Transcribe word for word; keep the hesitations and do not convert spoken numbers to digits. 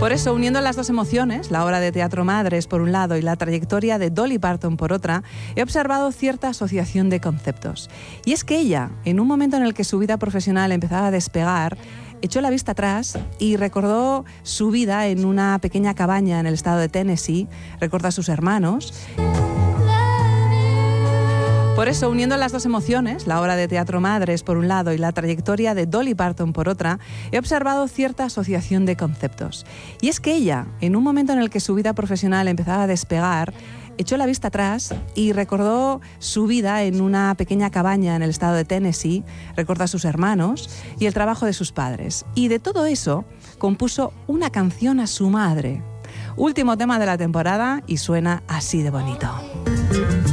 Por eso, uniendo las dos emociones, la obra de teatro Madres por un lado y la trayectoria de Dolly Parton por otra, he observado cierta asociación de conceptos. Y es que ella, en un momento en el que su vida profesional empezaba a despegar, echó la vista atrás y recordó su vida en una pequeña cabaña en el estado de Tennessee, recordó a sus hermanos. Por eso, uniendo las dos emociones, la obra de teatro Madres por un lado y la trayectoria de Dolly Parton por otra, he observado cierta asociación de conceptos. Y es que ella, en un momento en el que su vida profesional empezaba a despegar, echó la vista atrás y recordó su vida en una pequeña cabaña en el estado de Tennessee, recordó a sus hermanos y el trabajo de sus padres. Y de todo eso, compuso una canción a su madre. Último tema de la temporada y suena así de bonito.